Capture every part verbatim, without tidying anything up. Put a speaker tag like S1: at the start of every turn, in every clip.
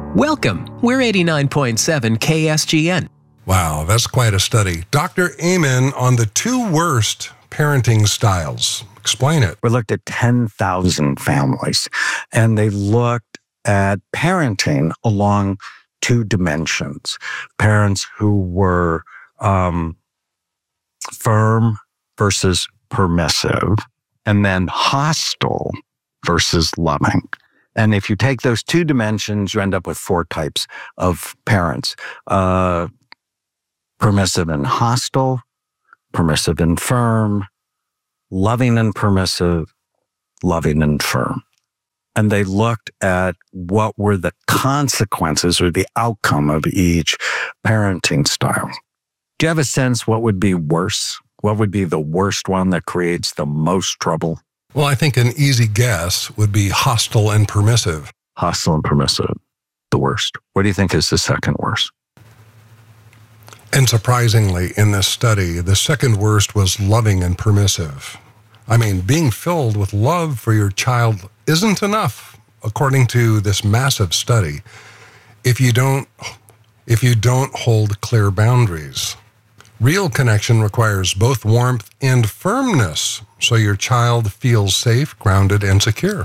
S1: Welcome. We're eighty-nine point seven K S G N.
S2: Wow, that's quite a study. Doctor Amen on the two worst parenting styles. Explain it.
S3: We looked at ten thousand families, and they looked at parenting along two dimensions. Parents who were um, firm versus permissive, and then hostile versus loving. And if you take those two dimensions, you end up with four types of parents. Uh, permissive and hostile, permissive and firm, loving and permissive, loving and firm. And they looked at what were the consequences or the outcome of each parenting style. Do you have a sense what would be worse? What would be the worst one that creates the most trouble?
S2: Well, I think an easy guess would be hostile and permissive.
S3: Hostile and permissive, the worst. What do you think is the second worst?
S2: And surprisingly, in this study, the second worst was loving and permissive. I mean, being filled with love for your child isn't enough, according to this massive study, if you don't, if you don't hold clear boundaries. Real connection requires both warmth and firmness, so your child feels safe, grounded, and secure.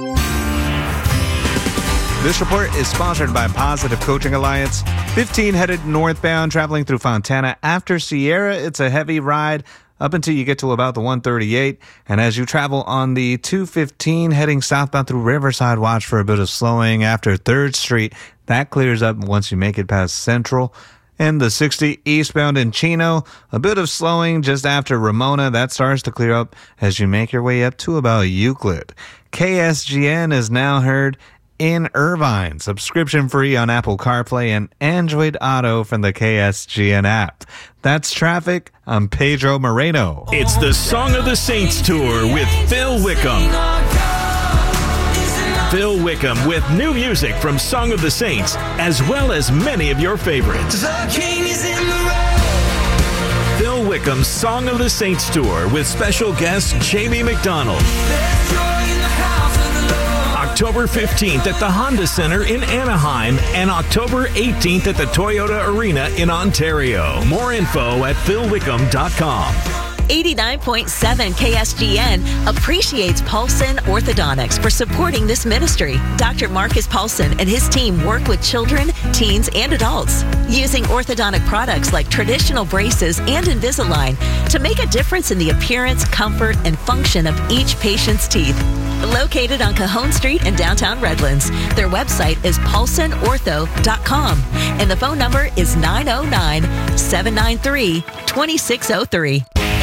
S4: This report is sponsored by Positive Coaching Alliance. fifteen headed northbound, traveling through Fontana. After Sierra, it's a heavy ride up until you get to about the one thirty-eight. And as you travel on the two fifteen, heading southbound through Riverside, watch for a bit of slowing after third Street. That clears up once you make it past Central. And the sixty eastbound in Chino, a bit of slowing just after Ramona. That starts to clear up as you make your way up to about Euclid. K S G N is now heard in Irvine, subscription free on Apple CarPlay and Android Auto from the K S G N app. That's traffic. I'm Pedro Moreno.
S5: It's the Song of the Saints Tour with Phil Wickham. Phil Wickham with new music from Song of the Saints, as well as many of your favorites. Phil Wickham's Song of the Saints Tour with special guest Jamie McDonald. October fifteenth at the Honda Center in Anaheim and October eighteenth at the Toyota Arena in Ontario. More info at phil wickham dot com.
S6: eighty-nine point seven K S G N appreciates Paulson Orthodontics for supporting this ministry. Doctor Marcus Paulson and his team work with children, teens, and adults using orthodontic products like traditional braces and Invisalign to make a difference in the appearance, comfort, and function of each patient's teeth. Located on Cajon Street in downtown Redlands, their website is paulson ortho dot com and the phone number is nine oh nine, seven nine three, two six oh three.